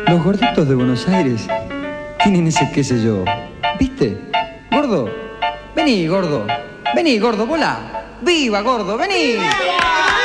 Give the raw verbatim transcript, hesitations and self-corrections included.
Los gorditos de Buenos Aires tienen ese qué sé yo. ¿Viste? Gordo, vení, gordo. Vení, gordo, volá. ¡Viva, gordo! ¡Vení!